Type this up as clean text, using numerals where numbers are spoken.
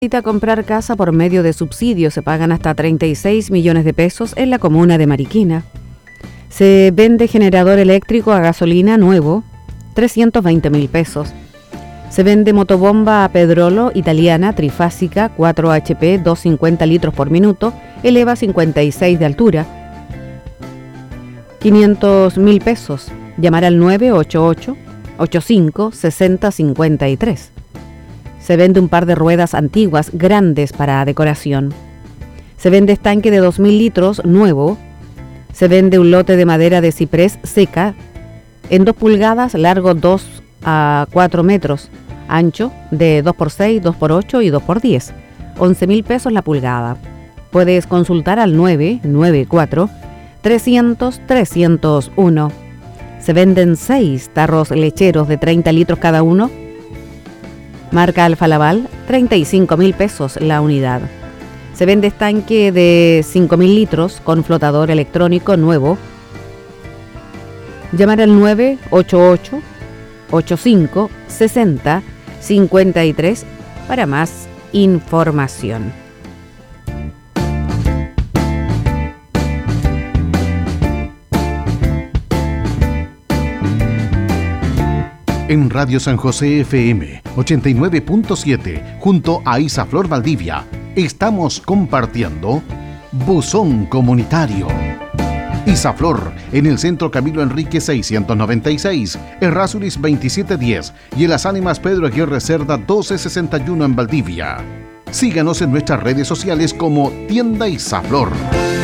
Necesita comprar casa por medio de subsidios. Se pagan hasta 36 millones de pesos en la comuna de Mariquina. Se vende generador eléctrico a gasolina nuevo, 320.000 pesos. Se vende motobomba a pedrolo italiana trifásica 4 HP, 250 litros por minuto, eleva 56 de altura, 500.000 pesos. Llamar al 988-85-6053. Se vende un par de ruedas antiguas grandes para decoración. Se vende estanque de 2.000 litros nuevo. Se vende un lote de madera de ciprés seca en 2 pulgadas, largo 2 a 4 metros, ancho de 2x6, 2x8 y 2x10, 11.000 pesos la pulgada. Puedes consultar al 994-300-301. Se venden 6 tarros lecheros de 30 litros cada uno, marca Alfa Laval, 35.000 pesos la unidad. Se vende estanque de 5.000 litros con flotador electrónico nuevo. Llamar al 988-85-60-53 para más información. En Radio San José FM 89.7, junto a Isaflor Valdivia, estamos compartiendo Buzón Comunitario. Isaflor, en el Centro Camilo Enrique 696, Errázuriz 2710 y en Las Ánimas Pedro Aguirre Cerda 1261 en Valdivia. Síganos en nuestras redes sociales como Tienda Isaflor.